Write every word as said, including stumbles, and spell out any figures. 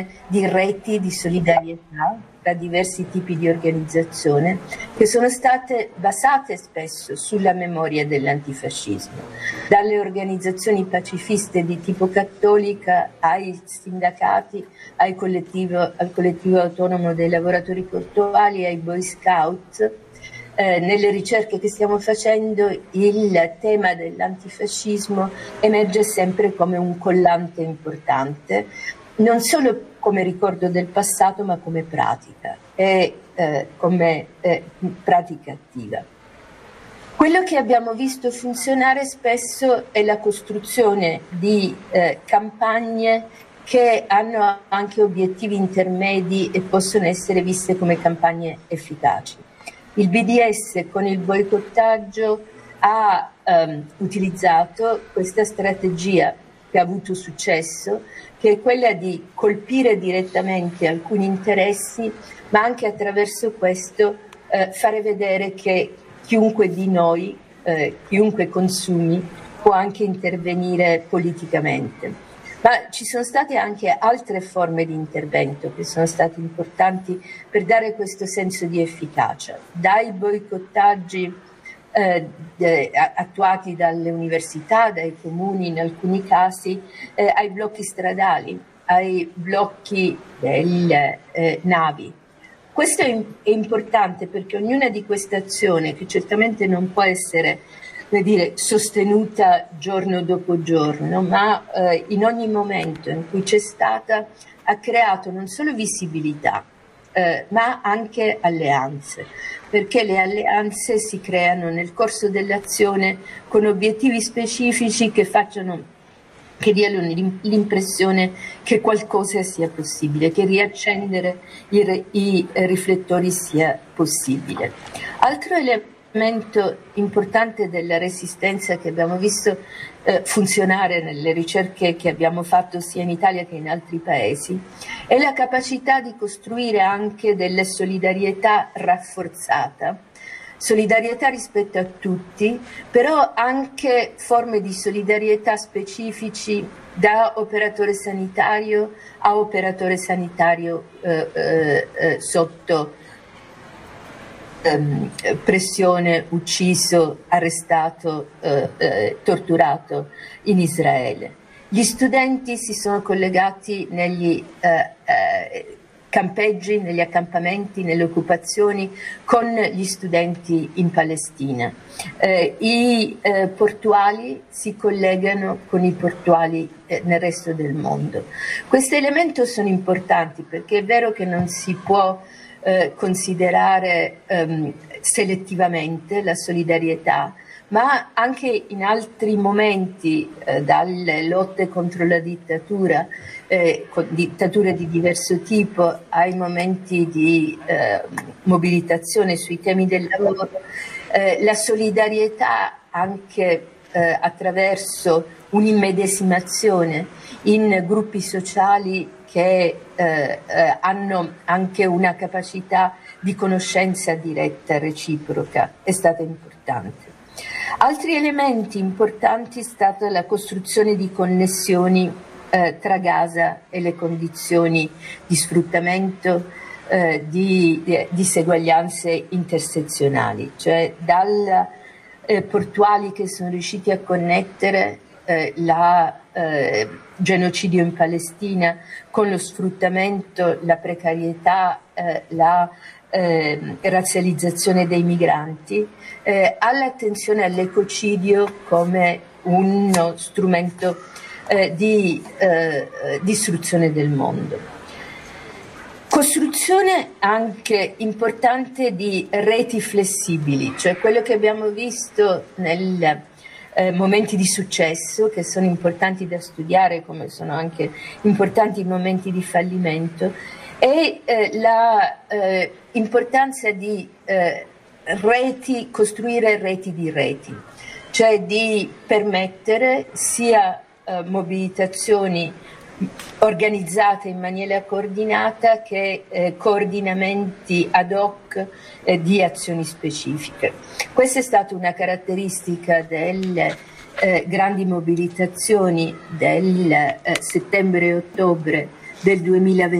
di reti di solidarietà tra diversi tipi di organizzazione che sono state basate spesso sulla memoria dell'antifascismo, dalle organizzazioni pacifiste di tipo cattolica ai sindacati, ai collettivo, al collettivo autonomo dei lavoratori portuali, ai Boy Scout. Eh, nelle ricerche che stiamo facendo il tema dell'antifascismo emerge sempre come un collante importante, non solo come ricordo del passato ma come pratica e eh, come eh, pratica attiva. Quello che abbiamo visto funzionare spesso è la costruzione di eh, campagne che hanno anche obiettivi intermedi e possono essere viste come campagne efficaci. Il B D S con il boicottaggio ha um, utilizzato questa strategia che ha avuto successo, che è quella di colpire direttamente alcuni interessi, ma anche attraverso questo eh, fare vedere che chiunque di noi, eh, chiunque consumi, può anche intervenire politicamente. Ma ci sono state anche altre forme di intervento che sono state importanti per dare questo senso di efficacia, dai boicottaggi eh, de, attuati dalle università, dai comuni in alcuni casi, eh, ai blocchi stradali, ai blocchi delle eh, navi. Questo è, è importante perché ognuna di queste azioni, che certamente non può essere come dire, sostenuta giorno dopo giorno, ma eh, in ogni momento in cui c'è stata ha creato non solo visibilità, eh, ma anche alleanze, perché le alleanze si creano nel corso dell'azione con obiettivi specifici che facciano, che diano l'impressione che qualcosa sia possibile, che riaccendere i, i riflettori sia possibile. Altro elemento elemento importante della resistenza che abbiamo visto eh, funzionare nelle ricerche che abbiamo fatto sia in Italia che in altri paesi è la capacità di costruire anche delle solidarietà rafforzata, solidarietà rispetto a tutti, però anche forme di solidarietà specifici da operatore sanitario a operatore sanitario eh, eh, eh, sotto pressione, ucciso, arrestato, eh, eh, torturato in Israele. Gli studenti si sono collegati negli eh, eh, campeggi, negli accampamenti, nelle occupazioni con gli studenti in Palestina. Eh, I eh, portuali si collegano con i portuali eh, nel resto del mondo. Questi elementi sono importanti perché è vero che non si può Eh, considerare ehm, selettivamente la solidarietà, ma anche in altri momenti, eh, dalle lotte contro la dittatura, eh, con dittature di diverso tipo, ai momenti di eh, mobilitazione sui temi del lavoro, eh, la solidarietà anche eh, attraverso un'immedesimazione in gruppi sociali che eh, eh, hanno anche una capacità di conoscenza diretta, reciproca, è stata importante. Altri elementi importanti è stata la costruzione di connessioni eh, tra Gaza e le condizioni di sfruttamento, eh, di, di diseguaglianze intersezionali, cioè dal eh, portuali che sono riusciti a connettere eh, la Eh, genocidio in Palestina con lo sfruttamento, la precarietà, eh, la eh, razzializzazione dei migranti, eh, all'attenzione all'ecocidio come uno strumento eh, di eh, distruzione del mondo. Costruzione anche importante di reti flessibili, cioè quello che abbiamo visto nel Eh, momenti di successo che sono importanti da studiare, come sono anche importanti i momenti di fallimento, e eh, la eh, importanza di eh, reti, costruire reti di reti, cioè di permettere sia eh, mobilitazioni organizzate in maniera coordinata che eh, coordinamenti ad hoc eh, di azioni specifiche. Questa è stata una caratteristica delle eh, grandi mobilitazioni del eh, settembre e ottobre del duemilaventi.